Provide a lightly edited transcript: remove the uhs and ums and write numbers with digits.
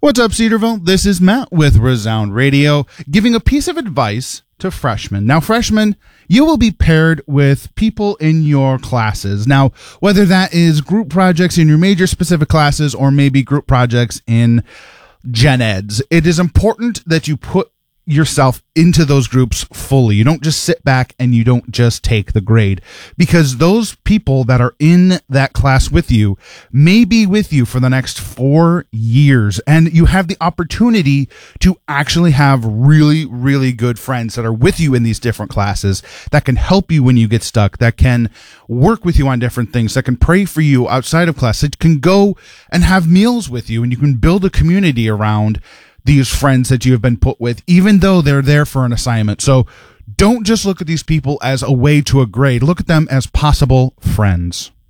What's up, Cedarville? This is Matt with Resound Radio, giving a piece of advice to freshmen. Now, freshmen, you will be paired with people in your classes. Now, whether that is group projects in your major specific classes or maybe group projects in gen eds, it is important that you put yourself into those groups fully. You don't just sit back and you don't just take the grade, because those people that are in that class with you may be with you for the next 4 years, and you have the opportunity to actually have really, really good friends that are with you in these different classes that can help you when you get stuck, that can work with you on different things, that can pray for you outside of class, that can go and have meals with you, and you can build a community around these friends that you have been put with, even though they're there for an assignment. So don't just look at these people as a way to a grade. Look at them as possible friends.